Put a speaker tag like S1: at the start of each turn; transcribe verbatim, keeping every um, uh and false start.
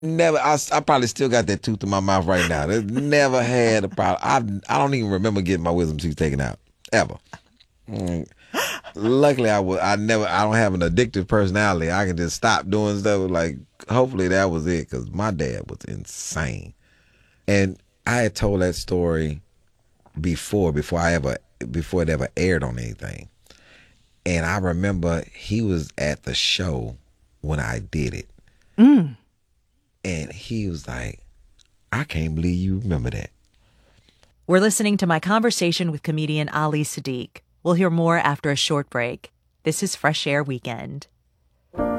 S1: Never. I, s- I probably still got that tooth in my mouth right now. That never had a problem. I I don't even remember getting my wisdom teeth taken out ever. Mm. Luckily, I was. I never. I don't have an addictive personality. I can just stop doing stuff. Like hopefully that was it because my dad was insane. And I had told that story before, before I ever, before it ever aired on anything. And I remember he was at the show when I did it,
S2: Mm.
S1: and he was like, "I can't believe you remember that."
S2: We're listening to my conversation with comedian Ali Sadiq. We'll hear more after a short break. This is Fresh Air Weekend.